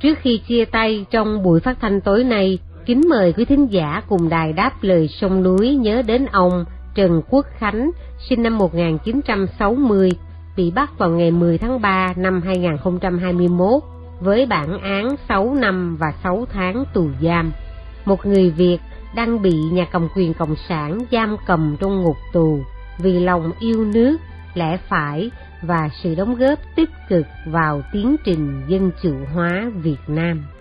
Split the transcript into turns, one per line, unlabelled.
Trước khi chia tay trong buổi phát thanh tối nay, kính mời quý thính giả cùng đài Đáp Lời Sông Núi nhớ đến ông Trần Quốc Khánh, sinh năm 1960, bị bắt vào ngày 10 tháng 3 năm 2021 với bản án 6 năm và 6 tháng tù giam. Một người Việt đang bị nhà cầm quyền Cộng sản giam cầm trong ngục tù vì lòng yêu nước, lẽ phải và sự đóng góp tích cực vào tiến trình dân chủ hóa Việt Nam.